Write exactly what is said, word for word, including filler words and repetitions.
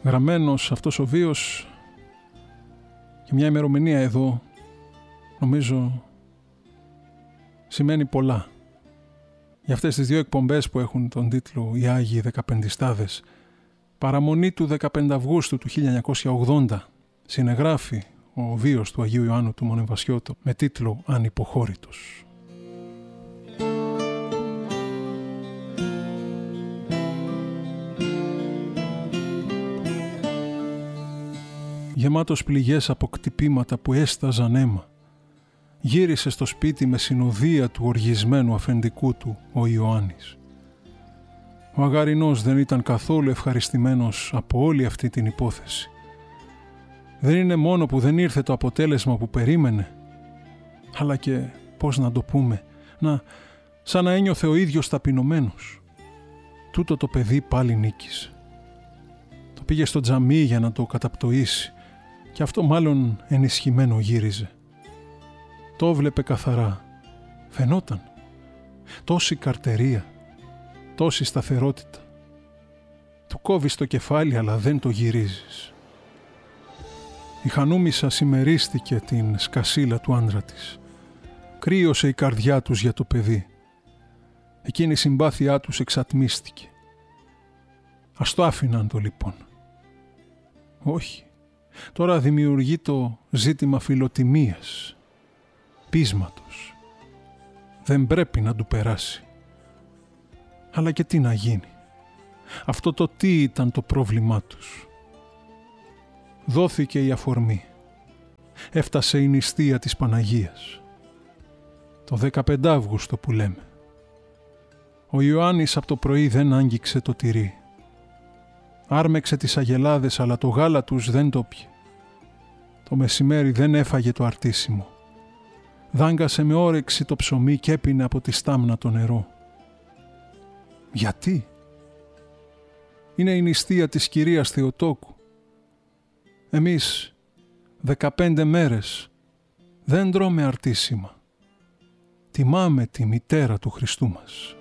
Γραμμένος αυτός ο βίος και μια ημερομηνία εδώ, νομίζω σημαίνει πολλά. Για αυτές τις δύο εκπομπές που έχουν τον τίτλο «Οι Άγιοι Δεκαπεντιστάδες», παραμονή του δεκαπέντε Αυγούστου του χίλια εννιακόσια ογδόντα, συνεγράφει ο βίος του Αγίου Ιωάννου του Μονεβασιώτο με τίτλο «Ανυποχώρητος». Γεμάτος πληγές από κτυπήματα που έσταζαν αίμα, γύρισε στο σπίτι με συνοδεία του οργισμένου αφεντικού του ο Ιωάννης. Ο Αγαρινός δεν ήταν καθόλου ευχαριστημένος από όλη αυτή την υπόθεση. Δεν είναι μόνο που δεν ήρθε το αποτέλεσμα που περίμενε, αλλά και, πώς να το πούμε, να, σαν να ένιωθε ο ίδιος ταπεινωμένος. Τούτο το παιδί πάλι νίκησε. Το πήγε στο τζαμί για να το καταπτωήσει και αυτό μάλλον ενισχυμένο γύριζε. Το βλέπε καθαρά. Φαινόταν. Τόση καρτερία, τόση σταθερότητα. Του κόβεις το κεφάλι αλλά δεν το γυρίζεις. Η Χανούμισσα συμμερίστηκε την σκασίλα του άντρα της. Κρύωσε η καρδιά τους για το παιδί. Εκείνη η συμπάθειά τους εξατμίστηκε. Ας το άφηναν το λοιπόν. Όχι. Τώρα δημιουργεί το ζήτημα φιλοτιμίας, πείσματος. Δεν πρέπει να του περάσει. Αλλά και τι να γίνει. Αυτό το τι ήταν το πρόβλημά τους. Δόθηκε η αφορμή. Έφτασε η νηστεία της Παναγίας. Το δεκαπέντε Αύγουστο που λέμε. Ο Ιωάννης από το πρωί δεν άγγιξε το τυρί. Άρμεξε τις αγελάδες αλλά το γάλα τους δεν το πιε. Το μεσημέρι δεν έφαγε το αρτίσιμο. Δάγκασε με όρεξη το ψωμί και έπινε από τη στάμνα το νερό. Γιατί? Είναι η νηστεία της κυρίας Θεοτόκου. Εμείς δεκαπέντε μέρες δεν τρώμε αρτίσιμα. Τιμάμε τη μητέρα του Χριστού μας.